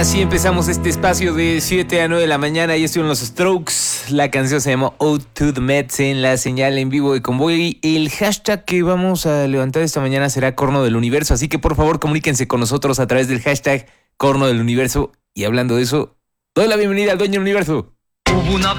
Así empezamos este espacio de 7 a 9 de la mañana y estuvieron los Strokes. La canción se llamó Ode to the Mets en la señal en vivo de Convoy. El hashtag que vamos a levantar esta mañana será Corno del Universo, así que por favor comuníquense con nosotros a través del hashtag Corno del Universo. Y hablando de eso, doy la bienvenida al dueño del universo. Hubo una